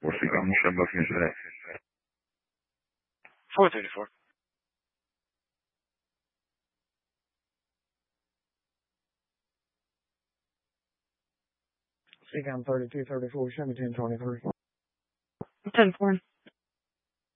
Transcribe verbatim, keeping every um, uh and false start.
我是刚宣布停水。 four thirty-four. Seacom thirty-two thirty-four, seventeen twenty-three. ten four.